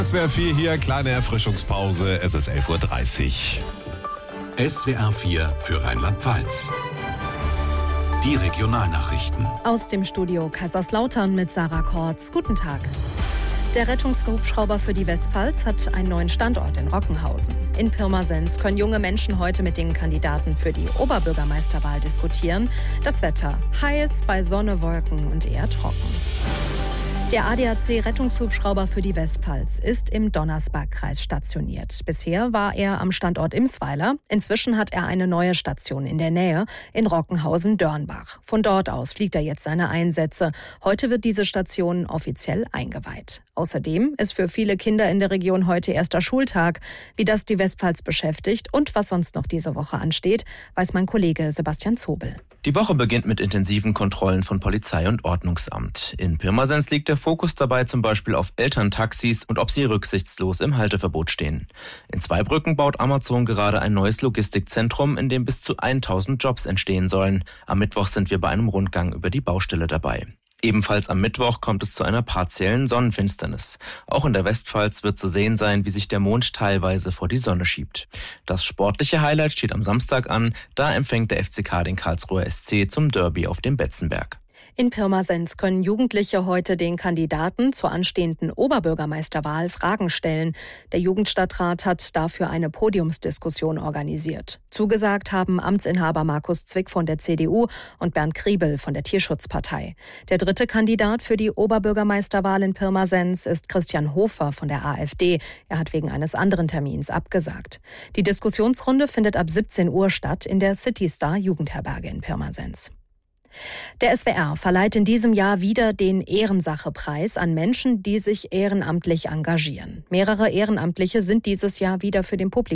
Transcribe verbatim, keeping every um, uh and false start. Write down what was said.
S W R vier hier, kleine Erfrischungspause, es ist elf Uhr dreißig. S W R vier für Rheinland-Pfalz. Die Regionalnachrichten. Aus dem Studio Kaiserslautern mit Sarah Kortz. Guten Tag. Der Rettungshubschrauber für die Westpfalz hat einen neuen Standort in Rockenhausen. In Pirmasens können junge Menschen heute mit den Kandidaten für die Oberbürgermeisterwahl diskutieren. Das Wetter heiß, bei Sonne, Wolken und eher trocken. Der A D A C-Rettungshubschrauber für die Westpfalz ist im Donnersbergkreis stationiert. Bisher war er am Standort Imsweiler. Inzwischen hat er eine neue Station in der Nähe, in Rockenhausen-Dörnbach. Von dort aus fliegt er jetzt seine Einsätze. Heute wird diese Station offiziell eingeweiht. Außerdem ist für viele Kinder in der Region heute erster Schultag. Wie das die Westpfalz beschäftigt und was sonst noch diese Woche ansteht, weiß mein Kollege Sebastian Zobel. Die Woche beginnt mit intensiven Kontrollen von Polizei und Ordnungsamt. In Pirmasens liegt der Fokus dabei zum Beispiel auf Elterntaxis und ob sie rücksichtslos im Halteverbot stehen. In Zweibrücken baut Amazon gerade ein neues Logistikzentrum, in dem bis zu tausend Jobs entstehen sollen. Am Mittwoch sind wir bei einem Rundgang über die Baustelle dabei. Ebenfalls am Mittwoch kommt es zu einer partiellen Sonnenfinsternis. Auch in der Westpfalz wird zu sehen sein, wie sich der Mond teilweise vor die Sonne schiebt. Das sportliche Highlight steht am Samstag an. Da empfängt der F C K den Karlsruher S C zum Derby auf dem Betzenberg. In Pirmasens können Jugendliche heute den Kandidaten zur anstehenden Oberbürgermeisterwahl Fragen stellen. Der Jugendstadtrat hat dafür eine Podiumsdiskussion organisiert. Zugesagt haben Amtsinhaber Markus Zwick von der C D U und Bernd Kriebel von der Tierschutzpartei. Der dritte Kandidat für die Oberbürgermeisterwahl in Pirmasens ist Christian Hofer von der AfD. Er hat wegen eines anderen Termins abgesagt. Die Diskussionsrunde findet ab siebzehn Uhr statt in der City Star Jugendherberge in Pirmasens. Der S W R verleiht in diesem Jahr wieder den Ehrensache-Preis an Menschen, die sich ehrenamtlich engagieren. Mehrere Ehrenamtliche sind dieses Jahr wieder für den Publikum